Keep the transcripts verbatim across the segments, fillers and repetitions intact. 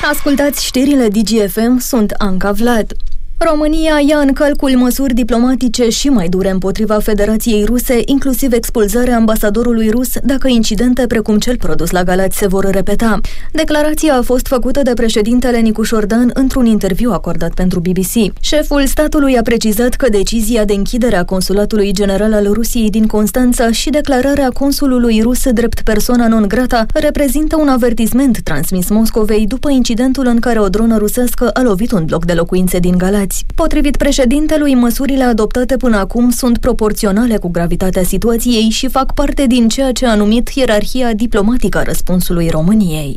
Ascultați știrile D G F M, sunt Anca Vlad. România ia în calcul măsuri diplomatice și mai dure împotriva Federației Ruse, inclusiv expulzarea ambasadorului rus, dacă incidente precum cel produs la Galați se vor repeta. Declarația a fost făcută de președintele Nicu Șordan într-un interviu acordat pentru B B C. Șeful statului a precizat că decizia de închidere a Consulatului General al Rusiei din Constanța și declararea consulului rus drept persoana non grata reprezintă un avertisment transmis Moscovei după incidentul în care o dronă rusească a lovit un bloc de locuințe din Galați. Potrivit președintelui, măsurile adoptate până acum sunt proporționale cu gravitatea situației și fac parte din ceea ce a numit ierarhia diplomatică a răspunsului României.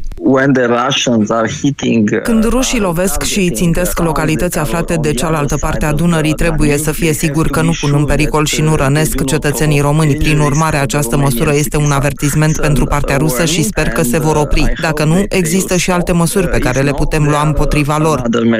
Când rușii lovesc și țintesc localități aflate de cealaltă parte a Dunării, trebuie să fie sigur că nu pun în pericol și nu rănesc cetățenii români. Prin urmare, această măsură este un avertisment pentru partea rusă și sper că se vor opri. Dacă nu, există și alte măsuri pe care le putem lua împotriva lor.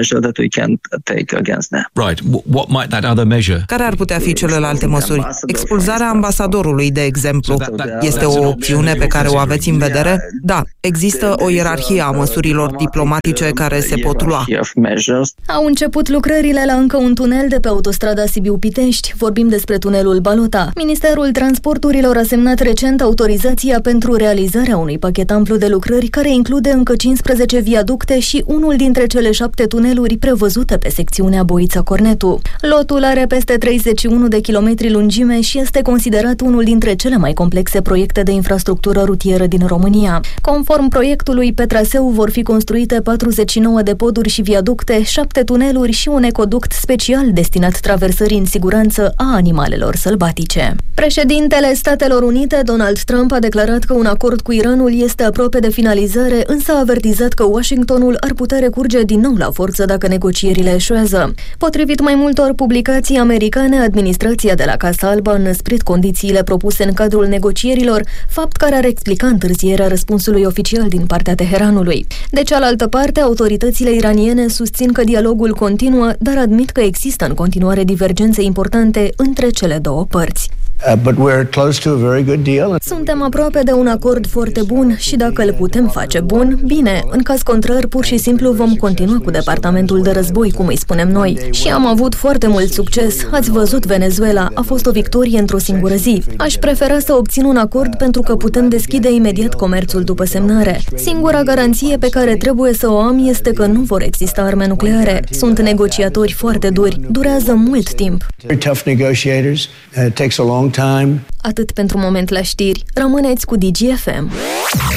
Care ar putea fi celelalte măsuri? Expulzarea ambasadorului, de exemplu. Este o opțiune pe care o aveți în vedere? Da, există o ierarhie a măsurilor diplomatice care se pot lua. Au început lucrările la încă un tunel de pe autostrada Sibiu-Pitești. Vorbim despre tunelul Balota. Ministerul Transporturilor a semnat recent autorizația pentru realizarea unui pachet amplu de lucrări care include încă cincisprezece viaducte și unul dintre cele șapte tuneluri prevăzute pe secțiunea Boița-Cornetu. Lotul are peste treizeci și unu de kilometri lungime și este considerat unul dintre cele mai complexe proiecte de infrastructură rutieră din România. Conform proiectului, pe traseu vor fi construite patruzeci și nouă de poduri și viaducte, șapte tuneluri și un ecoduct special destinat traversării în siguranță a animalelor sălbatice. Președintele Statelor Unite, Donald Trump, a declarat că un acord cu Iranul este aproape de finalizare, însă a avertizat că Washingtonul ar putea recurge din nou la forță dacă negocierile eșuează. Potrivit mai multor publicații americane, administrația de la Casa Albă a înăsprit condițiile propuse în cadrul negocierilor, fapt care ar explica întârzierea răspunsului oficial din partea Teheranului. De cealaltă parte, autoritățile iraniene susțin că dialogul continuă, dar admit că există în continuare divergențe importante între cele două părți. Suntem aproape de un acord foarte bun și dacă îl putem face bun, bine. În caz contrar, pur și simplu vom continua cu departamentul de război, cum îi spunem noi. Și am avut foarte mult succes. Ați văzut Venezuela, a fost o victorie într-o singură zi. Aș prefera să obțin un acord pentru că putem deschide imediat comerțul după semnare. Singura garanție pe care trebuie să o am este că nu vor exista arme nucleare. Sunt negociatori foarte duri. Durează mult timp. Atât pentru moment la știri. Rămâneți cu D G F M.